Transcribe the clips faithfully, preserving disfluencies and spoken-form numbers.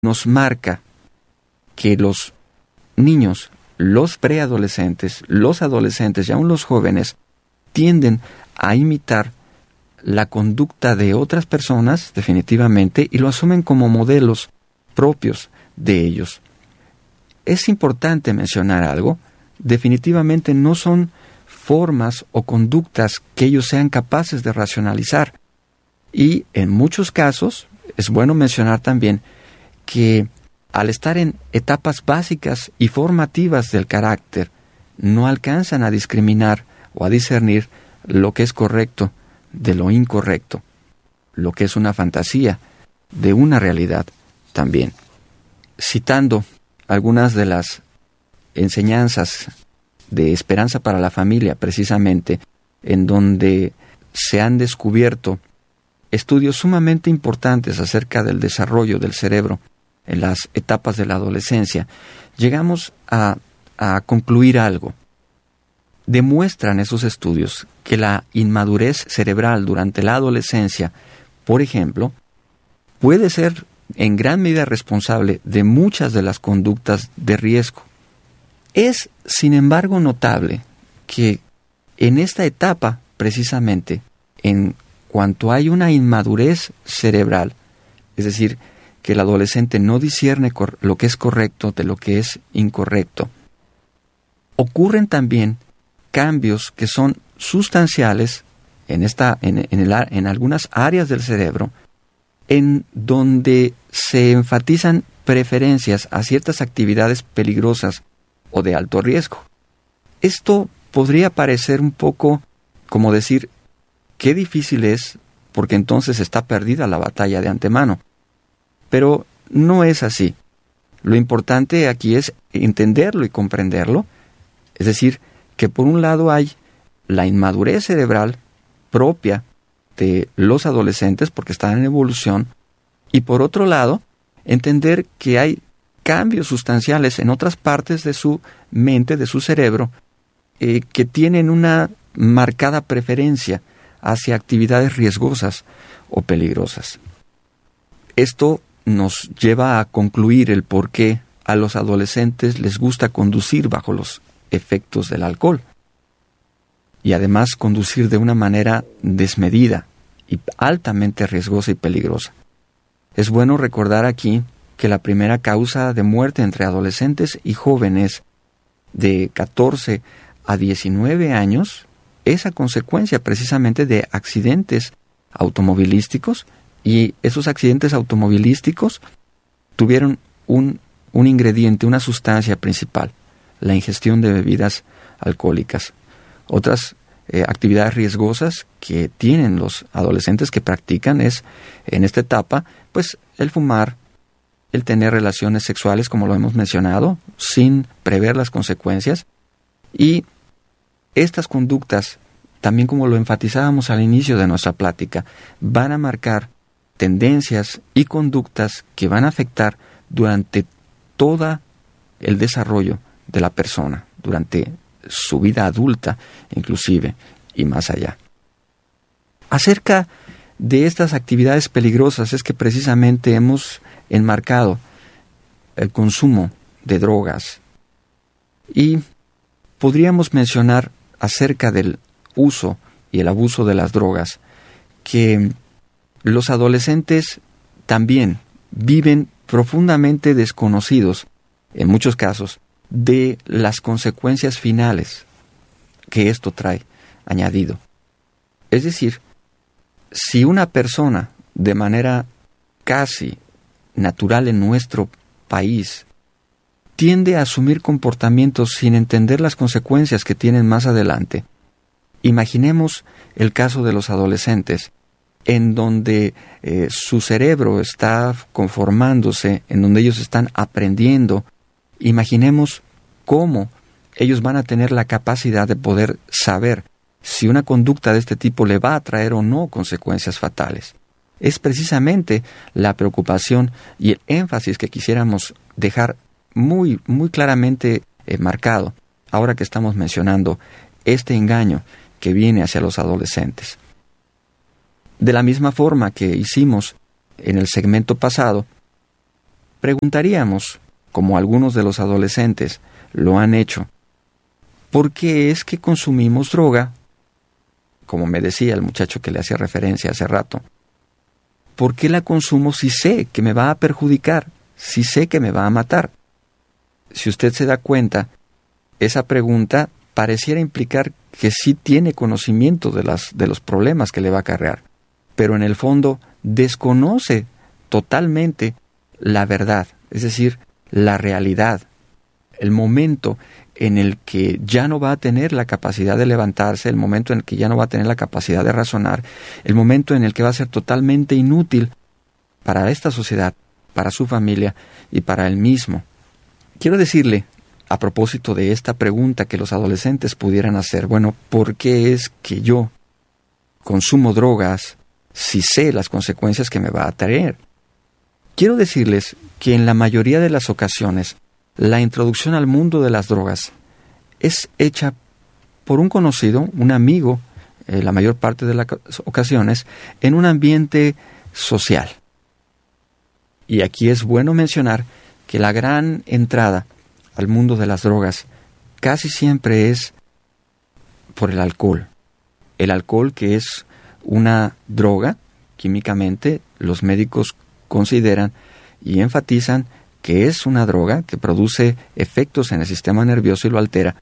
nos marca que los niños, los preadolescentes, los adolescentes y aún los jóvenes tienden a imitar la conducta de otras personas, definitivamente, y lo asumen como modelos propios de ellos. Es importante mencionar algo: definitivamente no son formas o conductas que ellos sean capaces de racionalizar. Y en muchos casos, es bueno mencionar también que al estar en etapas básicas y formativas del carácter, no alcanzan a discriminar o a discernir lo que es correcto de lo incorrecto, lo que es una fantasía de una realidad también. Citando algunas de las enseñanzas de Esperanza para la Familia, precisamente, en donde se han descubierto estudios sumamente importantes acerca del desarrollo del cerebro en las etapas de la adolescencia, llegamos a, a concluir algo. Demuestran esos estudios que la inmadurez cerebral durante la adolescencia, por ejemplo, puede ser en gran medida responsable de muchas de las conductas de riesgo. Es, sin embargo, notable que en esta etapa, precisamente, en cuanto hay una inmadurez cerebral, es decir, que el adolescente no discierne cor- lo que es correcto de lo que es incorrecto, ocurren también cambios que son sustanciales en, esta, en, en, el, en algunas áreas del cerebro, en donde se enfatizan preferencias a ciertas actividades peligrosas o de alto riesgo. Esto podría parecer un poco como decir, qué difícil es, porque entonces está perdida la batalla de antemano. Pero no es así. Lo importante aquí es entenderlo y comprenderlo. Es decir, que por un lado hay la inmadurez cerebral propia de los adolescentes, porque están en evolución, y por otro lado, entender que hay cambios sustanciales en otras partes de su mente, de su cerebro, eh, que tienen una marcada preferencia hacia actividades riesgosas o peligrosas. Esto nos lleva a concluir el por qué a los adolescentes les gusta conducir bajo los efectos del alcohol, y además conducir de una manera desmedida y altamente riesgosa y peligrosa. Es bueno recordar aquí que la primera causa de muerte entre adolescentes y jóvenes de catorce a diecinueve años es a consecuencia precisamente de accidentes automovilísticos, y esos accidentes automovilísticos tuvieron un, un ingrediente, una sustancia principal: la ingestión de bebidas alcohólicas. Otras eh, actividades riesgosas que tienen los adolescentes que practican es, en esta etapa, pues el fumar, el tener relaciones sexuales, como lo hemos mencionado, sin prever las consecuencias. Y estas conductas, también como lo enfatizábamos al inicio de nuestra plática, van a marcar tendencias y conductas que van a afectar durante todo el desarrollo de la persona, durante su vida adulta inclusive, y más allá. Acerca de estas actividades peligrosas es que precisamente hemos enmarcado el consumo de drogas, y podríamos mencionar acerca del uso y el abuso de las drogas que los adolescentes también viven profundamente desconocidos, en muchos casos, de las consecuencias finales que esto trae añadido. Es decir, si una persona, de manera casi natural en nuestro país, tiende a asumir comportamientos sin entender las consecuencias que tienen más adelante, imaginemos el caso de los adolescentes, en donde eh, su cerebro está conformándose, en donde ellos están aprendiendo. Imaginemos cómo ellos van a tener la capacidad de poder saber si una conducta de este tipo le va a traer o no consecuencias fatales. Es precisamente la preocupación y el énfasis que quisiéramos dejar muy, muy claramente eh, marcado, ahora que estamos mencionando este engaño que viene hacia los adolescentes. De la misma forma que hicimos en el segmento pasado, preguntaríamos, como algunos de los adolescentes lo han hecho, ¿por qué es que consumimos droga? Como me decía el muchacho que le hacía referencia hace rato. ¿Por qué la consumo si sé que me va a perjudicar? Si sé que me va a matar. Si usted se da cuenta, esa pregunta pareciera implicar que sí tiene conocimiento de, las, de los problemas que le va a acarrear, pero en el fondo desconoce totalmente la verdad, es decir, la realidad, el momento en el que ya no va a tener la capacidad de levantarse, el momento en el que ya no va a tener la capacidad de razonar, el momento en el que va a ser totalmente inútil para esta sociedad, para su familia y para él mismo. Quiero decirle, a propósito de esta pregunta que los adolescentes pudieran hacer, bueno, ¿por qué es que yo consumo drogas si sé las consecuencias que me va a traer? Quiero decirles que en la mayoría de las ocasiones, la introducción al mundo de las drogas es hecha por un conocido, un amigo, eh, la mayor parte de las ocasiones, en un ambiente social. Y aquí es bueno mencionar que la gran entrada al mundo de las drogas casi siempre es por el alcohol. El alcohol, que es una droga, químicamente los médicos consideran y enfatizan que es una droga que produce efectos en el sistema nervioso y lo altera,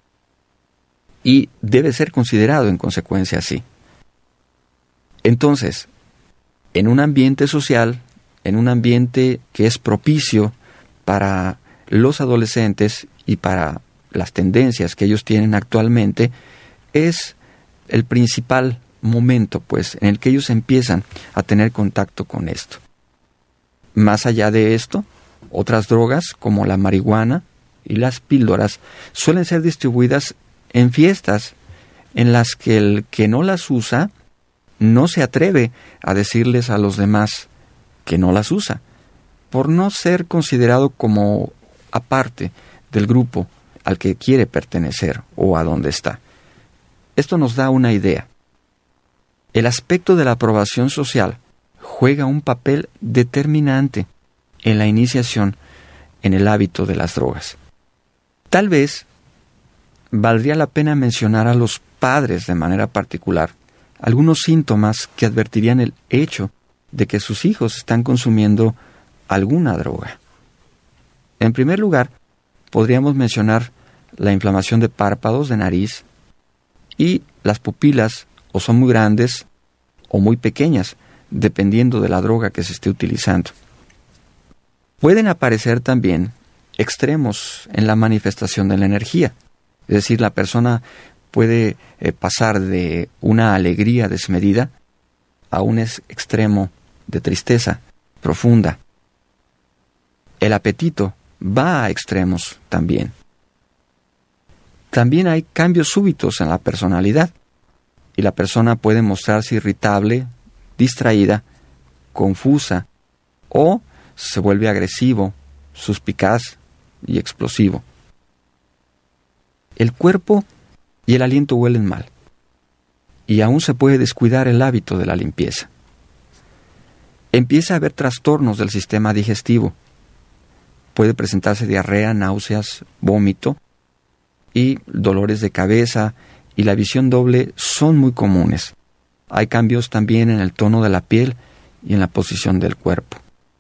y debe ser considerado en consecuencia así. Entonces, en un ambiente social, en un ambiente que es propicio para los adolescentes y para las tendencias que ellos tienen actualmente, es el principal momento, pues, en el que ellos empiezan a tener contacto con esto. Más allá de esto, otras drogas como la marihuana y las píldoras suelen ser distribuidas en fiestas en las que el que no las usa no se atreve a decirles a los demás que no las usa, por no ser considerado como aparte del grupo al que quiere pertenecer o a donde está. Esto nos da una idea. El aspecto de la aprobación social juega un papel determinante en la iniciación en el hábito de las drogas. Tal vez valdría la pena mencionar a los padres de manera particular algunos síntomas que advertirían el hecho de que sus hijos están consumiendo alguna droga. En primer lugar, podríamos mencionar la inflamación de párpados, de nariz, y las pupilas o son muy grandes o muy pequeñas, dependiendo de la droga que se esté utilizando. Pueden aparecer también extremos en la manifestación de la energía. Es decir, la persona puede eh, pasar de una alegría desmedida a un ex- extremo de tristeza profunda. El apetito va a extremos también. También hay cambios súbitos en la personalidad y la persona puede mostrarse irritable, distraída, confusa o se vuelve agresivo, suspicaz y explosivo. El cuerpo y el aliento huelen mal y aún se puede descuidar el hábito de la limpieza. Empieza a haber trastornos del sistema digestivo. Puede presentarse diarrea, náuseas, vómito y dolores de cabeza y la visión doble son muy comunes. Hay cambios también en el tono de la piel y en la posición del cuerpo.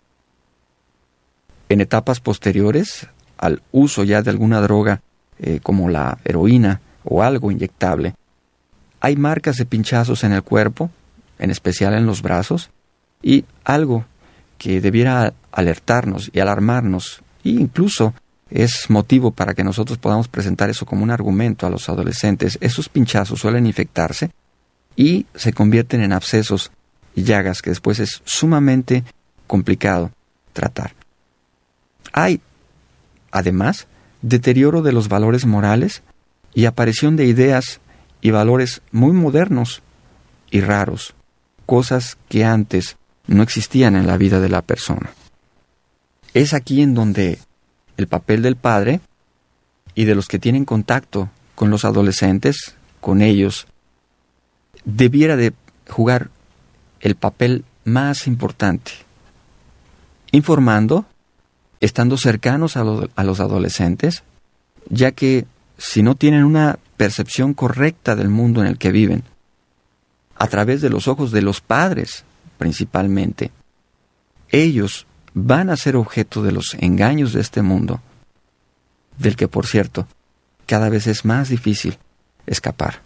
En etapas posteriores al uso ya de alguna droga eh, como la heroína o algo inyectable, hay marcas de pinchazos en el cuerpo, en especial en los brazos, y algo que debiera alertarnos y alarmarnos, e incluso es motivo para que nosotros podamos presentar eso como un argumento a los adolescentes. Esos pinchazos suelen infectarse y se convierten en abscesos y llagas que después es sumamente complicado tratar. Hay, además, deterioro de los valores morales y aparición de ideas y valores muy modernos y raros, cosas que antes no existían en la vida de la persona. Es aquí en donde el papel del padre y de los que tienen contacto con los adolescentes, con ellos, debiera de jugar el papel más importante, informando estando cercanos a, lo, a los adolescentes, ya que si no tienen una percepción correcta del mundo en el que viven, a través de los ojos de los padres principalmente, ellos van a ser objeto de los engaños de este mundo, del que, por cierto, cada vez es más difícil escapar.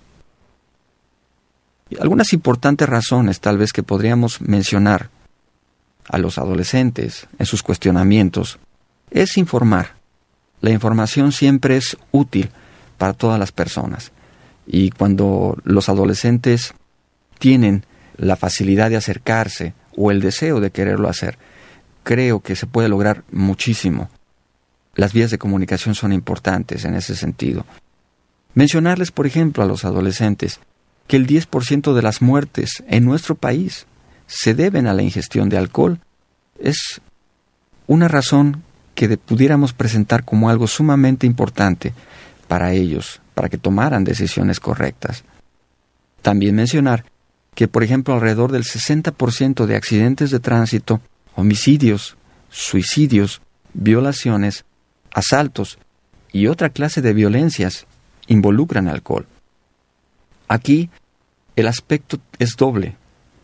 Y algunas importantes razones tal vez que podríamos mencionar a los adolescentes en sus cuestionamientos es informar. La información siempre es útil para todas las personas. Y cuando los adolescentes tienen la facilidad de acercarse o el deseo de quererlo hacer, creo que se puede lograr muchísimo. Las vías de comunicación son importantes en ese sentido. Mencionarles, por ejemplo, a los adolescentes que el diez por ciento de las muertes en nuestro país se deben a la ingestión de alcohol es una razón que de, pudiéramos presentar como algo sumamente importante para ellos, para que tomaran decisiones correctas. También mencionar que, por ejemplo, alrededor del sesenta por ciento de accidentes de tránsito, homicidios, suicidios, violaciones, asaltos y otra clase de violencias involucran alcohol. Aquí el aspecto es doble,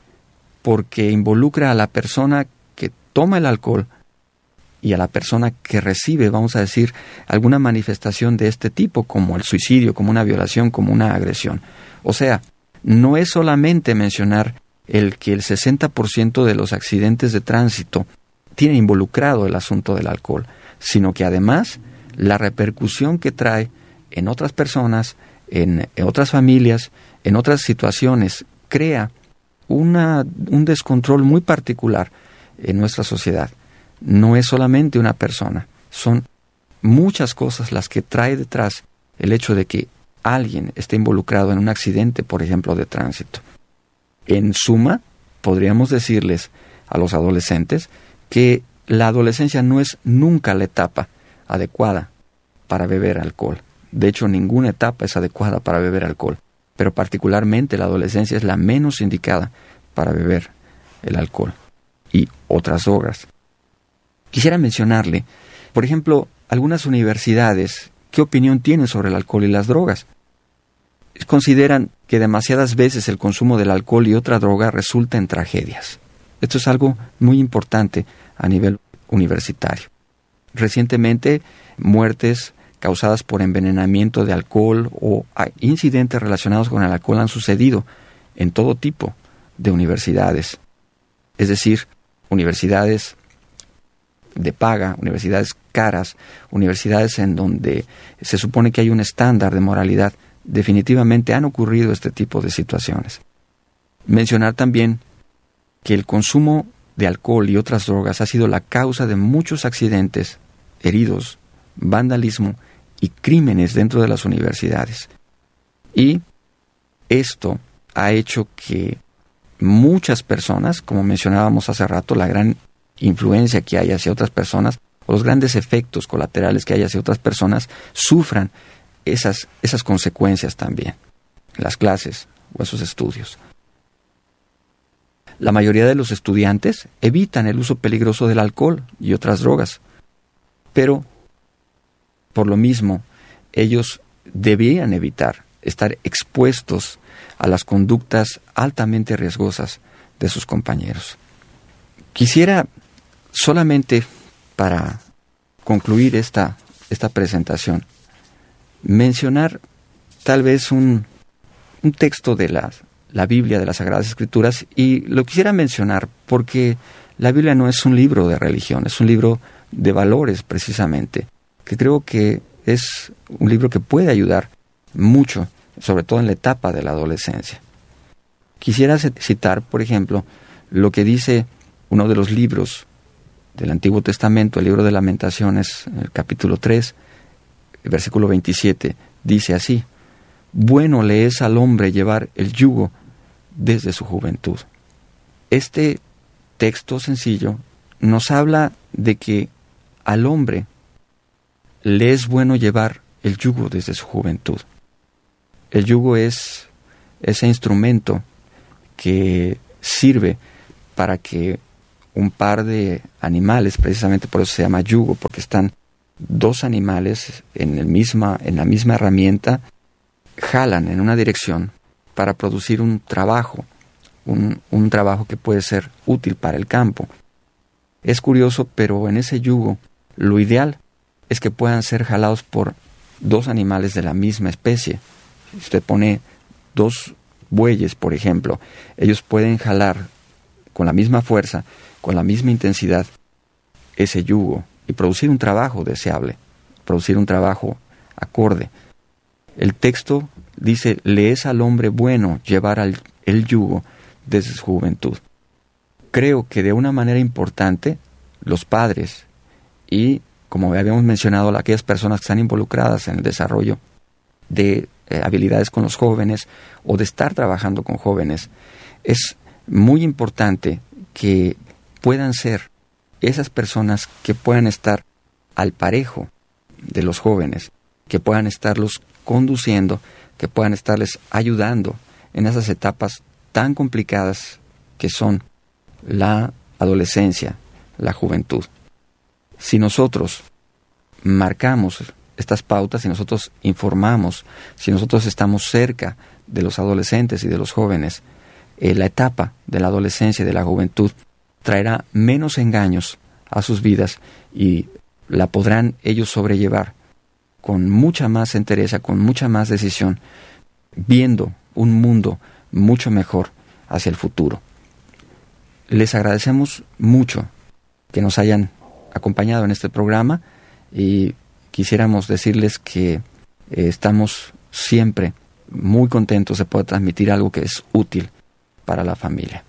porque involucra a la persona que toma el alcohol y a la persona que recibe, vamos a decir, alguna manifestación de este tipo, como el suicidio, como una violación, como una agresión. O sea, no es solamente mencionar el que el sesenta por ciento de los accidentes de tránsito tiene involucrado el asunto del alcohol, sino que además la repercusión que trae en otras personas, en, en otras familias, en otras situaciones, crea una, un descontrol muy particular en nuestra sociedad. No es solamente una persona, son muchas cosas las que trae detrás el hecho de que alguien esté involucrado en un accidente, por ejemplo, de tránsito. En suma, podríamos decirles a los adolescentes que la adolescencia no es nunca la etapa adecuada para beber alcohol. De hecho, ninguna etapa es adecuada para beber alcohol, pero particularmente la adolescencia es la menos indicada para beber el alcohol y otras drogas. Quisiera mencionarle, por ejemplo, algunas universidades, ¿qué opinión tienen sobre el alcohol y las drogas? Consideran que demasiadas veces el consumo del alcohol y otra droga resulta en tragedias. Esto es algo muy importante a nivel universitario. Recientemente, muertes causadas por envenenamiento de alcohol o incidentes relacionados con el alcohol han sucedido en todo tipo de universidades. Es decir, universidades de paga, universidades caras, universidades en donde se supone que hay un estándar de moralidad. Definitivamente han ocurrido este tipo de situaciones. Mencionar también que el consumo de alcohol y otras drogas ha sido la causa de muchos accidentes, heridos, vandalismo y crímenes dentro de las universidades. Y esto ha hecho que muchas personas, como mencionábamos hace rato, la gran influencia que hay hacia otras personas, o los grandes efectos colaterales que hay hacia otras personas, sufran esas, esas consecuencias también en las clases o esos estudios. La mayoría de los estudiantes evitan el uso peligroso del alcohol y otras drogas, pero por lo mismo ellos deberían evitar estar expuestos a las conductas altamente riesgosas de sus compañeros. Quisiera solamente para concluir esta, esta presentación mencionar tal vez un, un texto de la, la Biblia, de las Sagradas Escrituras, y lo quisiera mencionar porque la Biblia no es un libro de religión, es un libro de valores precisamente, que creo que es un libro que puede ayudar mucho, sobre todo en la etapa de la adolescencia. Quisiera citar, por ejemplo, lo que dice uno de los libros del Antiguo Testamento, el libro de Lamentaciones, el capítulo tres, el versículo veintisiete, dice así: bueno le es al hombre llevar el yugo desde su juventud. Este texto sencillo nos habla de que al hombre le es bueno llevar el yugo desde su juventud. El yugo es ese instrumento que sirve para que un par de animales, precisamente por eso se llama yugo, porque están dos animales en, el misma, en la misma herramienta, jalan en una dirección para producir un trabajo, un, un trabajo que puede ser útil para el campo. Es curioso, pero en ese yugo, lo ideal es que puedan ser jalados por dos animales de la misma especie. Si usted pone dos bueyes, por ejemplo, ellos pueden jalar con la misma fuerza, con la misma intensidad, ese yugo y producir un trabajo deseable, producir un trabajo acorde. El texto dice, le es al hombre bueno llevar al, el yugo desde su juventud. Creo que de una manera importante, los padres y, como habíamos mencionado, aquellas personas que están involucradas en el desarrollo de eh, habilidades con los jóvenes o de estar trabajando con jóvenes, es muy importante que puedan ser esas personas que puedan estar al parejo de los jóvenes, que puedan estarlos conduciendo, que puedan estarles ayudando en esas etapas tan complicadas que son la adolescencia, la juventud. Si nosotros marcamos estas pautas, si nosotros informamos, si nosotros estamos cerca de los adolescentes y de los jóvenes, eh, la etapa de la adolescencia y de la juventud traerá menos engaños a sus vidas y la podrán ellos sobrellevar con mucha más entereza, con mucha más decisión, viendo un mundo mucho mejor hacia el futuro. Les agradecemos mucho que nos hayan acompañado en este programa y quisiéramos decirles que eh, estamos siempre muy contentos de poder transmitir algo que es útil para la familia.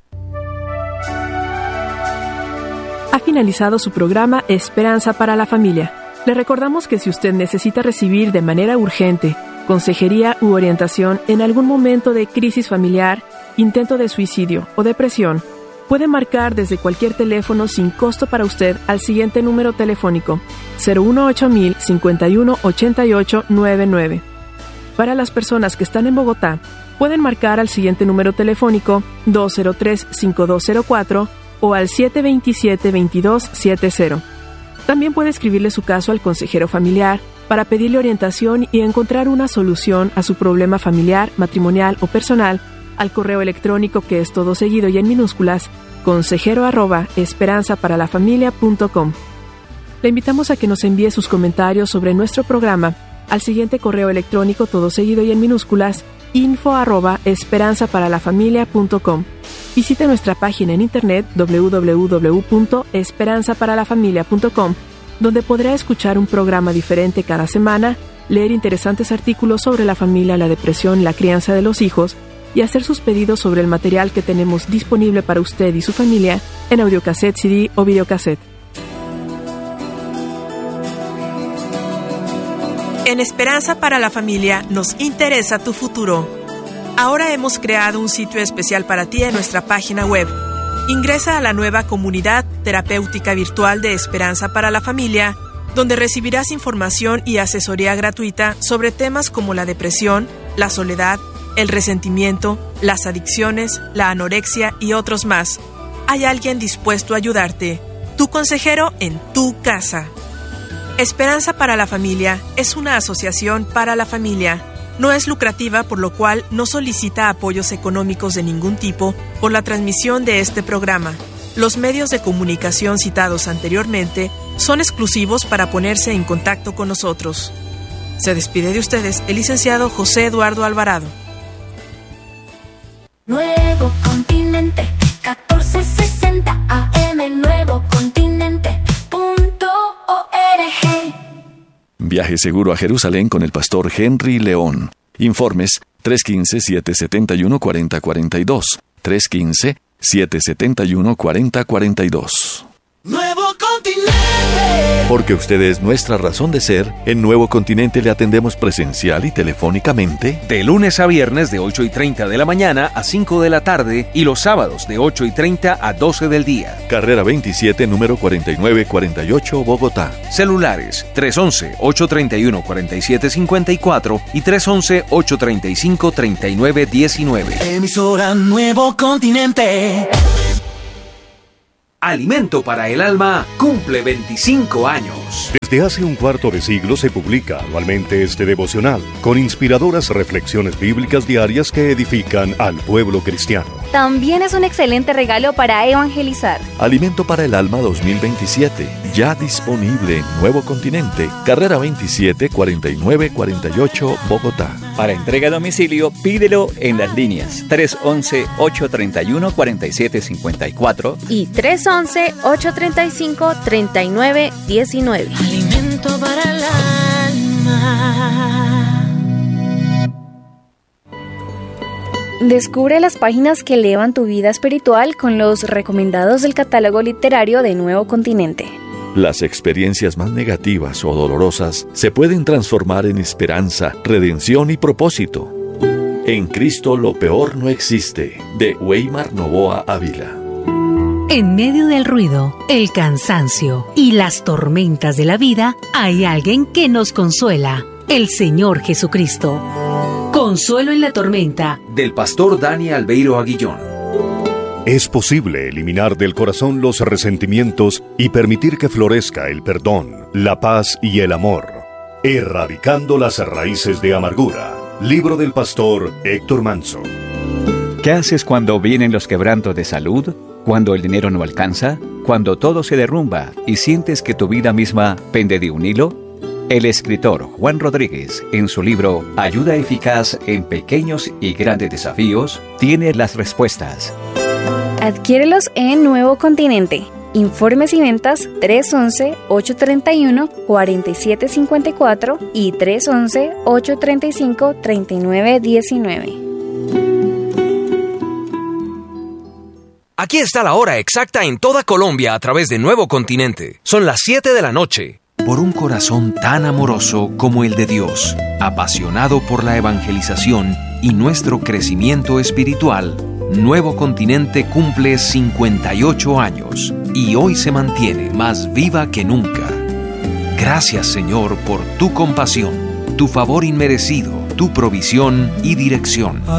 Ha finalizado su programa Esperanza para la Familia. Le recordamos que si usted necesita recibir de manera urgente consejería u orientación en algún momento de crisis familiar, intento de suicidio o depresión, puede marcar desde cualquier teléfono sin costo para usted al siguiente número telefónico cero uno ocho mil cincuenta y uno ochenta y ocho noventa y nueve. Para las personas que están en Bogotá, pueden marcar al siguiente número telefónico dos cero tres cinco dos cero cuatro o al siete dos siete dos dos siete cero. También puede escribirle su caso al consejero familiar para pedirle orientación y encontrar una solución a su problema familiar, matrimonial o personal al correo electrónico que es todo seguido y en minúsculas, consejero arroba esperanza para la familia punto com. Le invitamos a que nos envíe sus comentarios sobre nuestro programa al siguiente correo electrónico todo seguido y en minúsculas, info arroba esperanza para la familia punto com. Visite nuestra página en internet doble u doble u doble u punto esperanza para la familia punto com, donde podrá escuchar un programa diferente cada semana, leer interesantes artículos sobre la familia, la depresión, la crianza de los hijos y hacer sus pedidos sobre el material que tenemos disponible para usted y su familia en audiocassette, C D o videocassette. En Esperanza para la Familia nos interesa tu futuro. Ahora hemos creado un sitio especial para ti en nuestra página web. Ingresa a la nueva comunidad terapéutica virtual de Esperanza para la Familia, donde recibirás información y asesoría gratuita sobre temas como la depresión, la soledad, el resentimiento, las adicciones, la anorexia y otros más. Hay alguien dispuesto a ayudarte. Tu consejero en tu casa. Esperanza para la Familia es una asociación para la familia. No es lucrativa, por lo cual no solicita apoyos económicos de ningún tipo por la transmisión de este programa. Los medios de comunicación citados anteriormente son exclusivos para ponerse en contacto con nosotros. Se despide de ustedes el licenciado José Eduardo Alvarado. Nuevo Continente, catorce sesenta A M, nuevo continente punto org. Viaje seguro a Jerusalén con el pastor Henry León. Informes tres uno cinco, siete siete uno, cuatro cero cuatro dos, tres uno cinco, siete siete uno, cuatro cero cuatro dos. Nuevo Continente. Porque usted es nuestra razón de ser, en Nuevo Continente le atendemos presencial y telefónicamente. De lunes a viernes de ocho y treinta de la mañana a cinco de la tarde y los sábados de ocho y treinta a doce del día. Carrera veintisiete, número cuarenta y nueve cuarenta y ocho, Bogotá. Celulares tres once, ocho treinta y uno, cuarenta y siete cincuenta y cuatro y tres once, ocho treinta y cinco, treinta y nueve diecinueve. Emisora Nuevo Continente. Alimento para el Alma cumple veinticinco años. Desde hace un cuarto de siglo se publica anualmente este devocional, con inspiradoras reflexiones bíblicas diarias que edifican al pueblo cristiano. También es un excelente regalo para evangelizar. Alimento para el Alma dos mil veintisiete, ya disponible en Nuevo Continente, carrera veintisiete cuarenta y nueve cuarenta y ocho, Bogotá. Para entrega a domicilio, pídelo en las líneas tres once, ocho treinta y uno, cuarenta y siete cincuenta y cuatro y tres once, ocho treinta y cinco, treinta y nueve diecinueve. Alimento para el alma. Descubre las páginas que elevan tu vida espiritual con los recomendados del catálogo literario de Nuevo Continente. Las experiencias más negativas o dolorosas se pueden transformar en esperanza, redención y propósito. En Cristo lo peor no existe, de Weimar Novoa Ávila. En medio del ruido, el cansancio y las tormentas de la vida, hay alguien que nos consuela, el Señor Jesucristo. Consuelo en la tormenta, del pastor Dani Albeiro Aguillón. Es posible eliminar del corazón los resentimientos y permitir que florezca el perdón, la paz y el amor, erradicando las raíces de amargura. Libro del pastor Héctor Manso. ¿Qué haces cuando vienen los quebrantos de salud? ¿Cuando el dinero no alcanza? ¿Cuando todo se derrumba y sientes que tu vida misma pende de un hilo? El escritor Juan Rodríguez, en su libro Ayuda eficaz en pequeños y grandes desafíos, tiene las respuestas. Adquiérelos en Nuevo Continente. Informes y ventas tres once, ocho treinta y uno, cuarenta y siete cincuenta y cuatro y tres once, ocho treinta y cinco, treinta y nueve diecinueve. Aquí está la hora exacta en toda Colombia a través de Nuevo Continente. Son las siete de la noche. Por un corazón tan amoroso como el de Dios, apasionado por la evangelización y nuestro crecimiento espiritual, Nuevo Continente cumple cincuenta y ocho años y hoy se mantiene más viva que nunca. Gracias, Señor, por tu compasión, tu favor inmerecido, tu provisión y dirección.